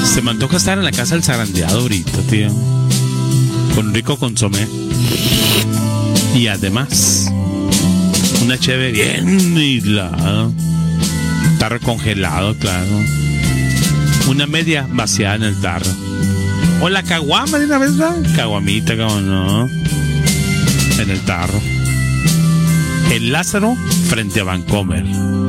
Se me antoja estar en la casa del zarandeado ahorita, tío. Con rico consomé. Y además, una cheve bien helada. Tarro congelado, claro. Una media vaciada en el tarro. O la caguama de una vez, ¿verdad? Caguamita, como no. En el tarro. El Lázaro frente a Vancomer.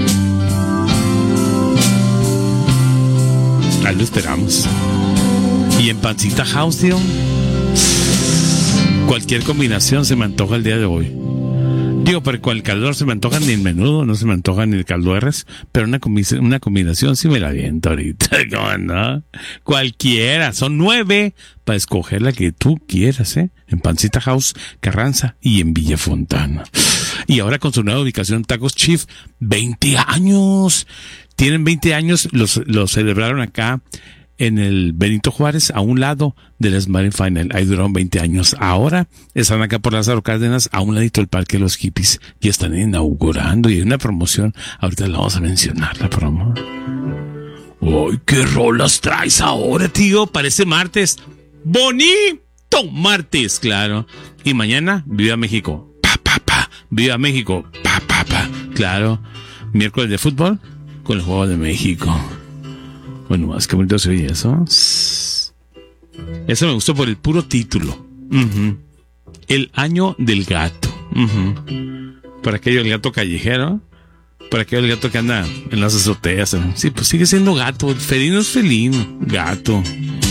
Ahí lo esperamos. Y en Pancita House, tío, cualquier combinación se me antoja el día de hoy. Digo, pero con el calor se me antoja ni el menudo, no se me antoja ni el caldo de res, pero una combinación sí me la aviento ahorita. ¿Cómo no? Cualquiera, son 9 para escoger la que tú quieras, ¿eh? En Pancita House, Carranza y en Villa Fontana. Y ahora con su nueva ubicación, Tacos Chief, 20 años. Tienen 20 años, los celebraron acá en el Benito Juárez, a un lado del Smiling Final. Ahí duraron 20 años. Ahora están acá por Lázaro Cárdenas, a un ladito del Parque de los Hippies, y están inaugurando, y hay una promoción. Ahorita la vamos a mencionar, la promo. ¡Ay, qué rolas traes ahora, tío! Parece martes. ¡Bonito martes! Claro. Y mañana, Viva México. Viva México. Claro. Miércoles de fútbol con el Juego de México. Bueno, más que bonito se oye eso. Eso me gustó por el puro título. El año del gato. Por aquello el gato callejero. Por aquello el gato que anda en las azoteas. Sí, pues sigue siendo gato. Felino es felino. Gato.